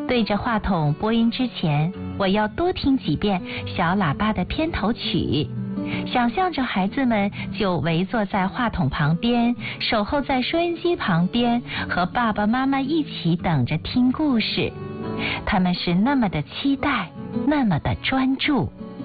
对着话筒播音之前，我要多听几遍小喇叭的片头曲，想象着孩子们就围坐在话筒旁边，守候在收音机旁边，和爸爸妈妈一起等着听故事。他们是那么的期待，那么的专注。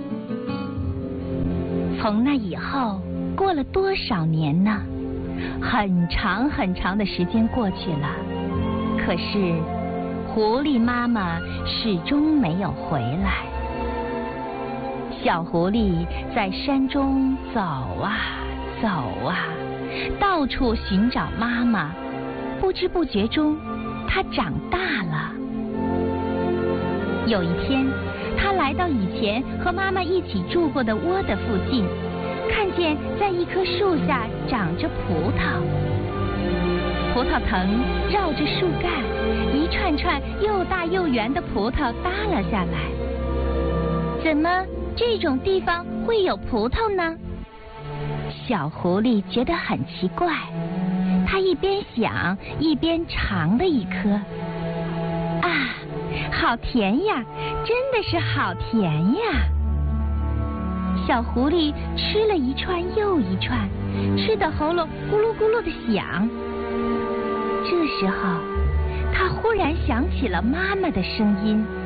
从那以后，过了多少年呢？很长很长的时间过去了，可是狐狸妈妈始终没有回来。小狐狸在山中走啊走啊，到处寻找妈妈。不知不觉中，它长大了。有一天，它来到以前和妈妈一起住过的窝的附近，看见在一棵树下长着葡萄。葡萄藤绕着树干，一串串又大又圆的葡萄耷了下来。怎么这种地方会有葡萄呢？小狐狸觉得很奇怪，它一边想一边尝了一颗。啊，好甜呀，真的是好甜呀！小狐狸吃了一串又一串，吃得喉咙咕噜咕噜的响。这时候，它忽然想起了妈妈的声音。